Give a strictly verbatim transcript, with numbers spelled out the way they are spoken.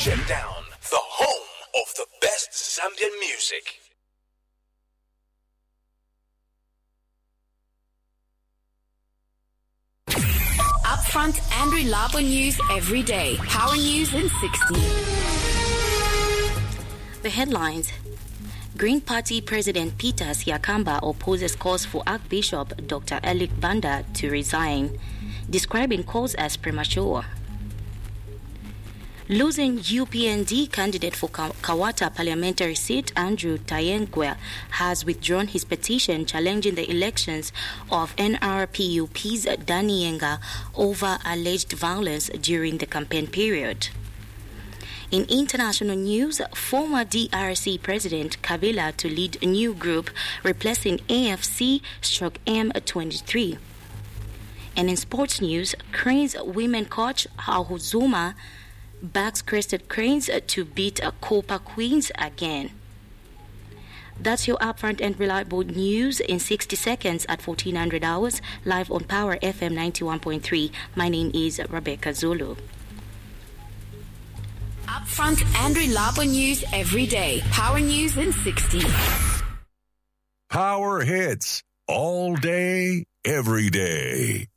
Station Down, the home of the best Zambian music. Upfront and reliable news every day. Power News in sixty. The headlines. Green Party President Peter Siakamba opposes calls for Archbishop Doctor Eric Banda to resign, describing calls as premature. Losing U P N D candidate for Kawata parliamentary seat, Andrew Tayengwe, has withdrawn his petition challenging the elections of N R P U P's Danny Yenga over alleged violence during the campaign period. In international news, former D R C President Kabila to lead a new group replacing A F C/M twenty-three. And in sports news, Cranes women coach Ahuzuma backs Crested Cranes to beat Copa Queens again. That's your upfront and reliable news in sixty seconds at fourteen hundred hours, live on Power F M ninety-one point three. My name is Rebecca Zulu. Upfront and reliable news every day. Power News in sixty. Power hits all day, every day.